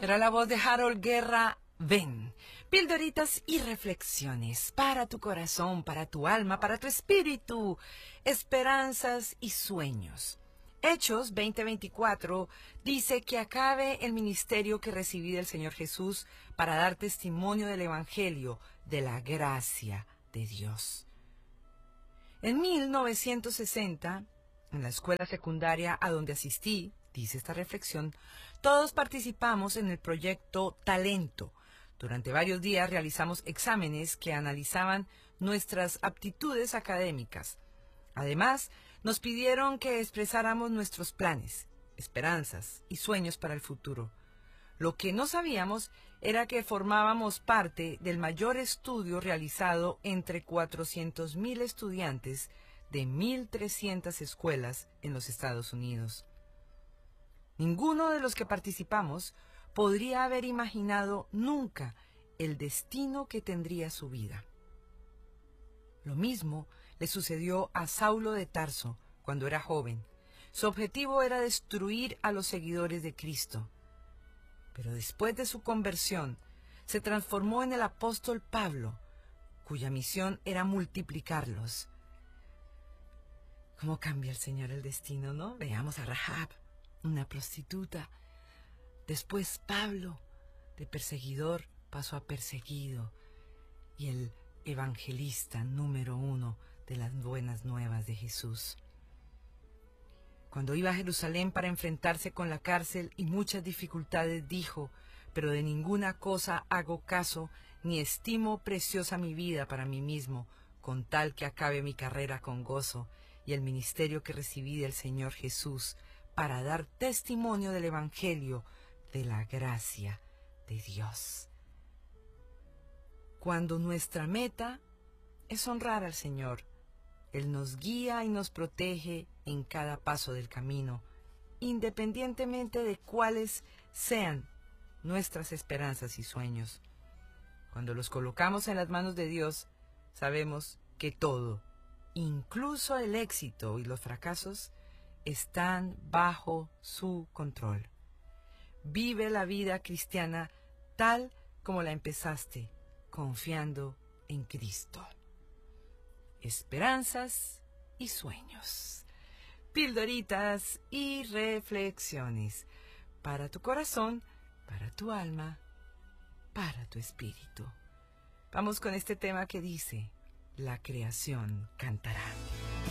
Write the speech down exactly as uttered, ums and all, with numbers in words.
Era la voz de Harold Guerra. Ven, pildoritas y reflexiones para tu corazón, para tu alma, para tu espíritu, esperanzas y sueños. Hechos veinte veinticuatro dice que acabe el ministerio que recibí del Señor Jesús para dar testimonio del Evangelio, de la gracia de Dios. En mil novecientos sesenta, en la escuela secundaria a donde asistí, dice esta reflexión, todos participamos en el proyecto Talento. Durante varios días realizamos exámenes que analizaban nuestras aptitudes académicas. Además, nos pidieron que expresáramos nuestros planes, esperanzas y sueños para el futuro. Lo que no sabíamos era que formábamos parte del mayor estudio realizado entre cuatrocientos mil estudiantes de mil trescientas escuelas en los Estados Unidos. Ninguno de los que participamos podría haber imaginado nunca el destino que tendría su vida. Lo mismo le sucedió a Saulo de Tarso cuando era joven. Su objetivo era destruir a los seguidores de Cristo. Pero después de su conversión, se transformó en el apóstol Pablo, cuya misión era multiplicarlos. ¿Cómo cambia el Señor el destino, no? Veamos a Rahab, una prostituta. Después Pablo, de perseguidor, pasó a perseguido, y el evangelista número uno de las buenas nuevas de Jesús. Cuando iba a Jerusalén para enfrentarse con la cárcel y muchas dificultades, dijo: pero de ninguna cosa hago caso, ni estimo preciosa mi vida para mí mismo, con tal que acabe mi carrera con gozo y el ministerio que recibí del Señor Jesús, para dar testimonio del Evangelio, de la gracia de Dios. Cuando nuestra meta es honrar al Señor, Él nos guía y nos protege en cada paso del camino, independientemente de cuáles sean nuestras esperanzas y sueños. Cuando los colocamos en las manos de Dios, sabemos que todo, incluso el éxito y los fracasos, están bajo su control. Vive la vida cristiana tal como la empezaste, confiando en Cristo. Esperanzas y sueños, pildoritas y reflexiones para tu corazón, para tu alma, para tu espíritu. Vamos con este tema que dice: la creación cantará.